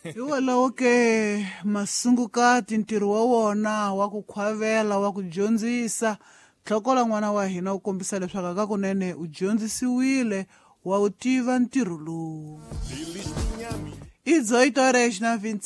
hikwalaho ke masungukati ntirho wa wona wa ku khwavela wa ku dyondzisa tlhokola n'wana wa hina u kombisa leswaku hakunene u dyondzisiwile wa u tiva ntirho lowu. Idzo itorexi na